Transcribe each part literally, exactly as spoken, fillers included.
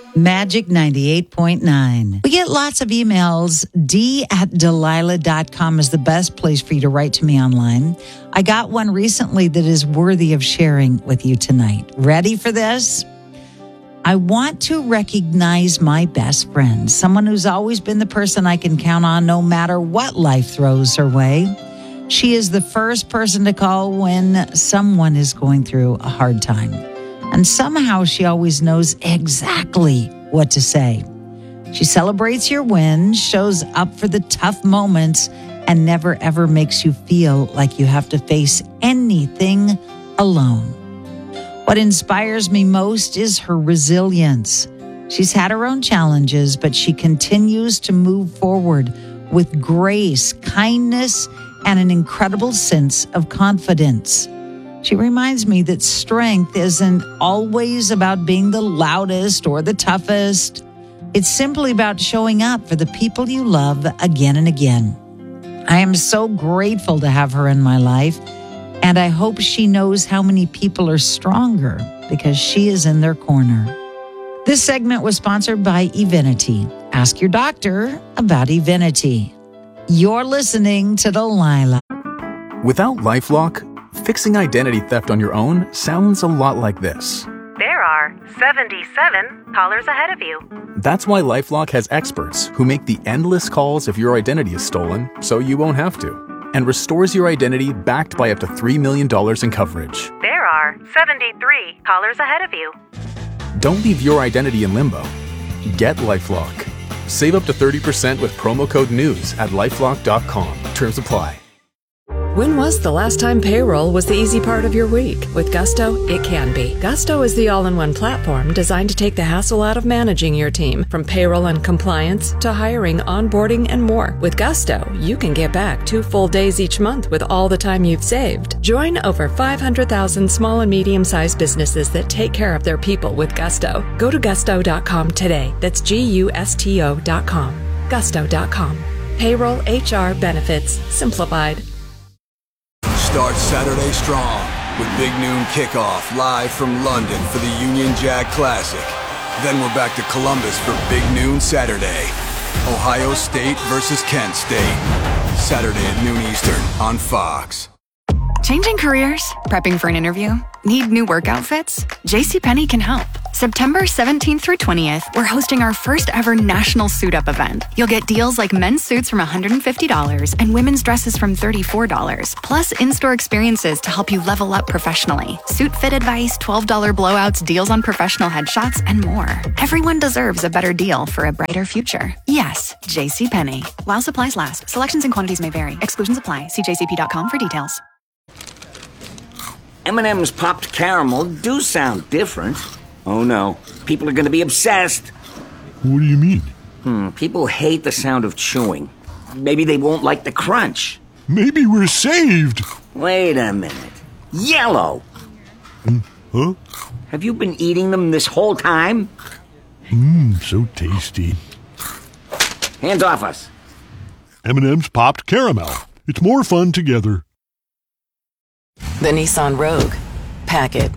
Magic ninety-eight point nine. We get lots of emails. D at Delilah dot com is the best place for you to write to me online. I got one recently that is worthy of sharing with you tonight. Ready for this? I want to recognize my best friend, someone who's always been the person I can count on no matter what life throws her way. She is the first person to call when someone is going through a hard time. And somehow she always knows exactly what to say. She celebrates your wins, shows up for the tough moments, and never ever makes you feel like you have to face anything alone. What inspires me most is her resilience. She's had her own challenges, but she continues to move forward with grace, kindness, and an incredible sense of confidence. She reminds me that strength isn't always about being the loudest or the toughest. It's simply about showing up for the people you love again and again. I am so grateful to have her in my life, and I hope she knows how many people are stronger because she is in their corner. This segment was sponsored by Evenity. Ask your doctor about Evenity. You're listening to Delilah. Without LifeLock, fixing identity theft on your own sounds a lot like this. There are seventy-seven callers ahead of you. That's why LifeLock has experts who make the endless calls if your identity is stolen, so you won't have to, and restores your identity backed by up to three million dollars in coverage. There are seventy-three callers ahead of you. Don't leave your identity in limbo. Get LifeLock. Save up to thirty percent with promo code NEWS at lifelock dot com. Terms apply. When was the last time payroll was the easy part of your week? With Gusto, it can be. Gusto is the all-in-one platform designed to take the hassle out of managing your team, from payroll and compliance to hiring, onboarding, and more. With Gusto, you can get back two full days each month with all the time you've saved. Join over five hundred thousand small and medium-sized businesses that take care of their people with Gusto. Go to gusto dot com today. That's G U S T O dot com. gusto dot com. Payroll, H R, benefits, simplified. Start Saturday strong with Big Noon Kickoff live from London for the Union Jack Classic. Then we're back to Columbus for Big Noon Saturday. Ohio State versus Kent State. Saturday at noon Eastern on Fox. Changing careers? Prepping for an interview? Need new work outfits? JCPenney can help. September seventeenth through twentieth, we're hosting our first ever national suit up event. You'll get deals like men's suits from one hundred fifty dollars and women's dresses from thirty-four dollars, plus in-store experiences to help you level up professionally. Suit fit advice, twelve dollars blowouts, deals on professional headshots, and more. Everyone deserves a better deal for a brighter future. Yes, JCPenney. While supplies last, selections and quantities may vary. Exclusions apply. See j c p dot com for details. M and M's popped caramel do sound different. Oh no, people are going to be obsessed. What do you mean? Hmm, people hate the sound of chewing. Maybe they won't like the crunch. Maybe we're saved. Wait a minute. Yellow! Mm, huh? Have you been eating them this whole time? Mmm, so tasty. Hands off us. M and M's popped caramel. It's more fun together. The Nissan Rogue. Pack it.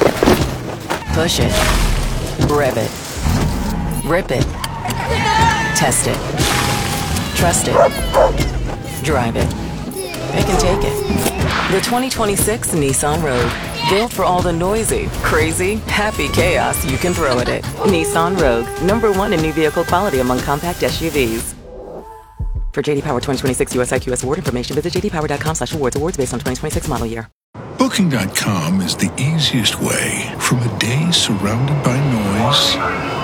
Push it. Rev it. Rip it. Test it. Trust it. Drive it. It can take it. The twenty twenty-six Nissan Rogue. Built for all the noisy, crazy, happy chaos you can throw at it. Nissan Rogue. Number one in new vehicle quality among compact S U Vs. For J D Power twenty twenty-six U S I Q S award information, visit j d power dot com slash awards. Awards based on twenty twenty-six model year. Booking dot com is the easiest way from a day surrounded by noise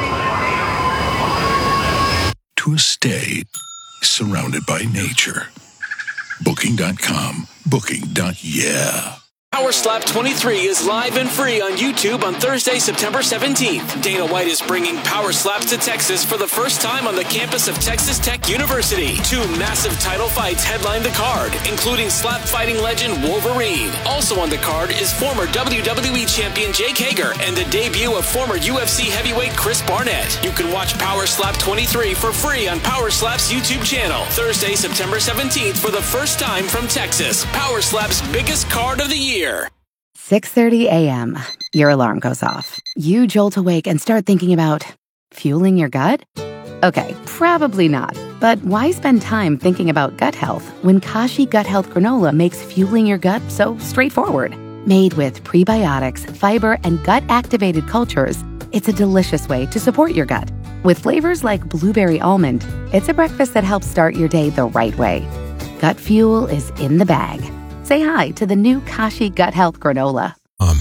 to a stay surrounded by nature. Booking dot com. Booking. Yeah. Power Slap twenty-three is live and free on YouTube on Thursday, September seventeenth. Dana White is bringing Power Slaps to Texas for the first time on the campus of Texas Tech University. Two massive title fights headline the card, including slap fighting legend Wolverine. Also on the card is former W W E champion Jake Hager and the debut of former U F C heavyweight Chris Barnett. You can watch Power Slap twenty-three for free on Power Slap's YouTube channel. Thursday, September seventeenth for the first time from Texas. Power Slap's biggest card of the year. six thirty a.m. Your alarm goes off. You jolt awake and start thinking about Fueling your gut? Okay, probably not. But why spend time thinking about gut health when Kashi Gut Health Granola makes fueling your gut so straightforward? Made with prebiotics, fiber, and gut-activated cultures, it's a delicious way to support your gut. With flavors like blueberry almond, it's a breakfast that helps start your day the right way. Gut fuel is in the bag. Say hi to the new Kashi Gut Health Granola. Um.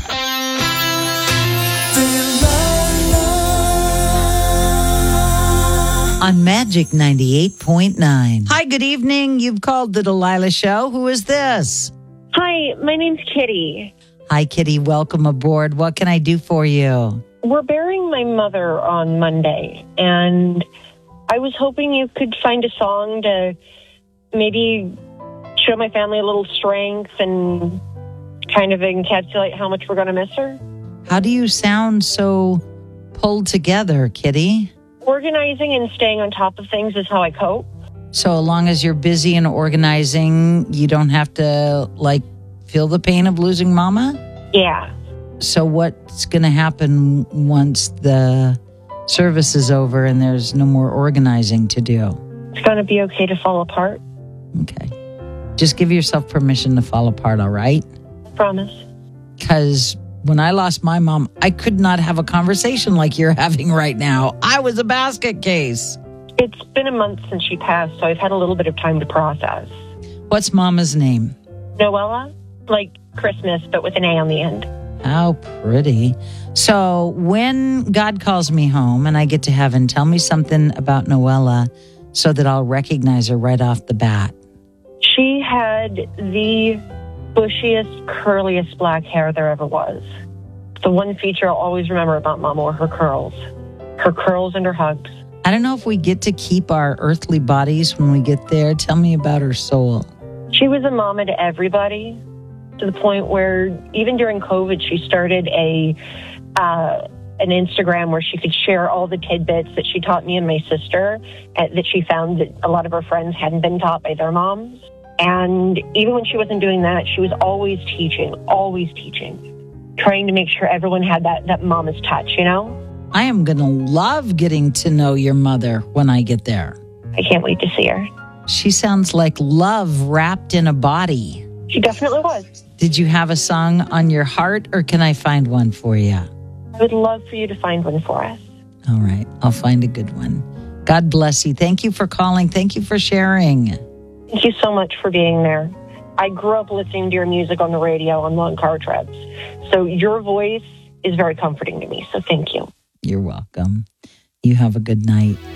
On Magic ninety-eight point nine. Hi, good evening. You've called the Delilah Show. Who is this? Hi, my name's Kitty. Hi, Kitty. Welcome aboard. What can I do for you? We're burying my mother on Monday, and I was hoping you could find a song to maybe show my family a little strength and kind of encapsulate how much we're going to miss her. How do you sound so pulled together, Kitty? Organizing and staying on top of things is how I cope. So as long as you're busy and organizing, you don't have to, like, feel the pain of losing Mama? Yeah. So what's going to happen once the service is over and there's no more organizing to do? It's going to be okay to fall apart. Okay. Just give yourself permission to fall apart, all right? Promise. Because when I lost my mom, I could not have a conversation like you're having right now. I was a basket case. It's been a month since she passed, so I've had a little bit of time to process. What's Mama's name? Noella? Like Christmas, but with an A on the end. How pretty. So when God calls me home and I get to heaven, tell me something about Noella so that I'll recognize her right off the bat. She had the bushiest, curliest black hair there ever was. The one feature I'll always remember about Mama were her curls. Her curls and her hugs. I don't know if we get to keep our earthly bodies when we get there. Tell me about her soul. She was a mama to everybody, to the point where even during COVID, she started a uh, an Instagram where she could share all the tidbits that she taught me and my sister, uh, that she found that a lot of her friends hadn't been taught by their moms. And even when she wasn't doing that, she was always teaching, always teaching, trying to make sure everyone had that, that mama's touch, you know? I am going to love getting to know your mother when I get there. I can't wait to see her. She sounds like love wrapped in a body. She definitely was. Did you have a song on your heart, or can I find one for you? I would love for you to find one for us. All right. I'll find a good one. God bless you. Thank you for calling. Thank you for sharing. Thank you so much for being there. I grew up listening to your music on the radio on long car trips. So your voice is very comforting to me. So thank you. You're welcome. You have a good night.